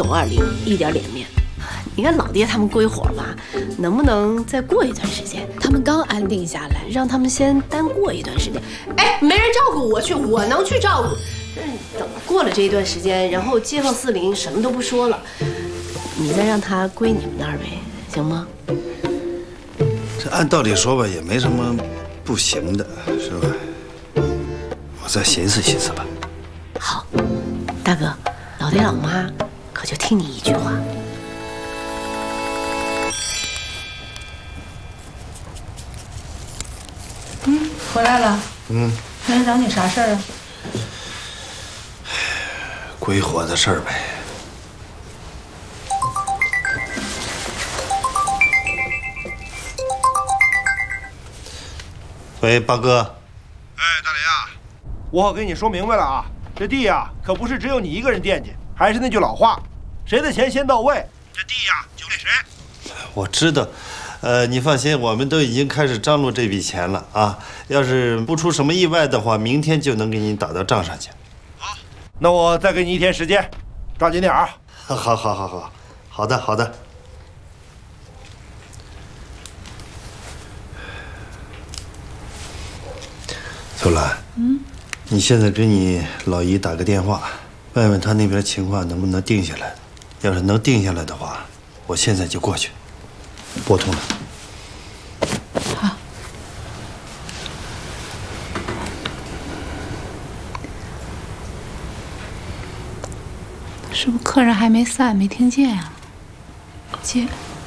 啊离，一点脸面。你看老爹他们归伙吧，能不能再过一段时间？他们刚安定下来，让他们先单过一段时间。哎，没人照顾我去，我能去照顾。等过了这一段时间，然后街坊四邻什么都不说了，你再让他归你们那儿呗，行吗？ 这按道理说吧，也没什么不行的，是吧？我再寻思寻思吧。 好，大哥，老爹老妈可就听你一句话。 回来了。那人找你啥事儿啊？ 归伙的事儿呗。喂，八哥。 哎，大雷啊，我可跟你说明白了啊，这地呀可不是只有你一个人惦记，还是那句老话，谁的钱先到位，这地呀就给谁。 我知道。你放心，我们都已经开始张罗这笔钱了啊！要是不出什么意外的话，明天就能给你打到账上去。 好，那我再给你1天时间，抓紧点啊！ 好的。秋兰，你现在给你老姨打个电话，问问她那边情况能不能定下来。要是能定下来的话，我现在就过去。拨通了。 好。是不是客人还没散，没听见啊？接。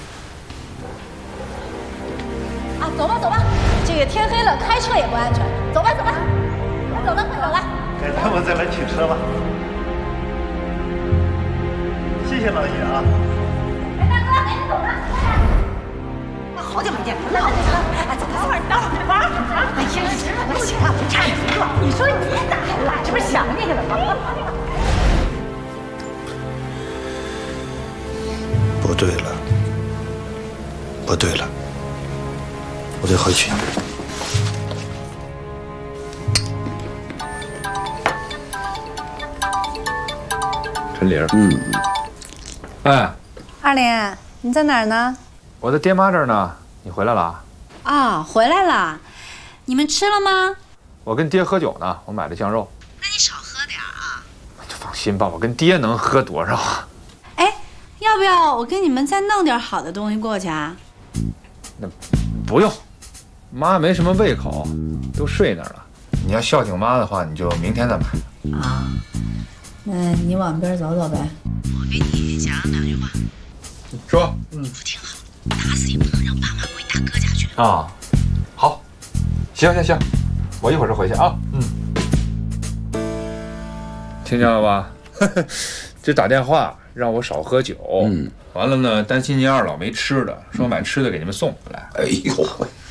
啊，走吧，这个天黑了，开车也不安全。走吧，快走了。 改天我再来取车吧。谢谢老爷啊。 哎，大哥，赶紧走吧。好久没见，来，哎，等会儿，哎呀，不行，差点停了。你说你咋还来？这不是想你了吗？ 不对了，我得回去。 陈玲，哎， 二莲，你在哪儿呢？ 我在爹妈这儿呢。你回来了？ 啊，回来了。你们吃了吗？ 我跟爹喝酒呢，我买了酱肉。 那你少喝点啊。 放心吧，我跟爹能喝多少啊？ 哎，要不要我给你们再弄点好的东西过去啊？ 那不用，妈没什么胃口，都睡那儿了。你要孝敬妈的话，你就明天再买。 啊，那你往边走走呗。我给你讲两句话。 说。 不听好，打死也不能让爸妈归大哥家去。 啊，好，行，我一会儿就回去啊。听见了吧？这打电话让我少喝酒。完了呢，担心您二老没吃的，说买吃的给你们送回来。 哎呦，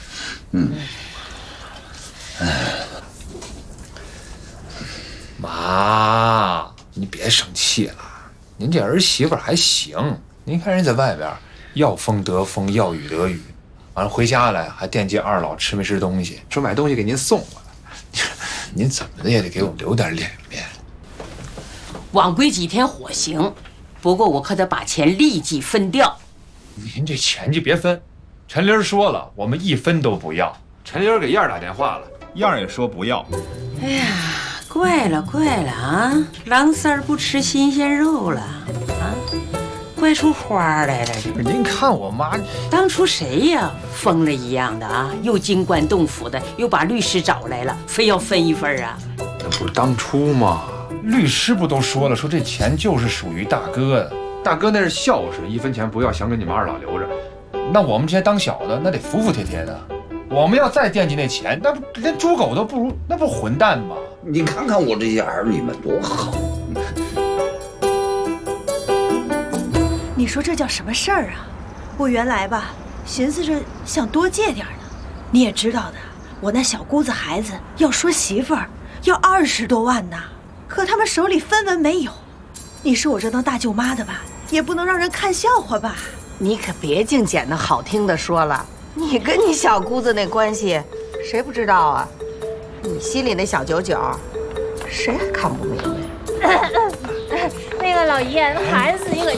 妈，你别生气了，您这儿媳妇还行。您看人在外边，要风得风，要雨得雨，完了回家来还惦记二老吃没吃东西，说买东西给您送过来。您怎么的也得给我留点脸面。 晚归几天火行，不过我可得把钱立即分掉。 您这钱就别分，陈玲说了，我们1分都不要。陈玲给燕儿打电话了，燕儿也说不要。 哎呀，怪了啊！狼三儿不吃新鲜肉了啊，怪出花来了。 您看我妈， 当初谁呀，疯了一样的啊，又惊棺动斧的，又把律师找来了，非要分一份啊。 那不是当初吗？律师不都说了，说这钱就是属于大哥的，大哥那是孝顺，1分钱不要，想给你们二老留着。那我们这些当小的，那得服服帖帖的。我们要再惦记那钱，那不连猪狗都不如，那不混蛋吗？ 你看看我这些儿女们多好。 你说这叫什么事儿啊？我原来吧，寻思着想多借点呢。你也知道的，我那小姑子孩子要说媳妇儿，要20多万呢，可他们手里分文没有。你说我这当大舅妈的吧，也不能让人看笑话吧？ 你可别净捡那好听的说了，你跟你小姑子那关系，谁不知道啊？你心里那小九九，谁还看不明白？ 那个老爷，孩子你可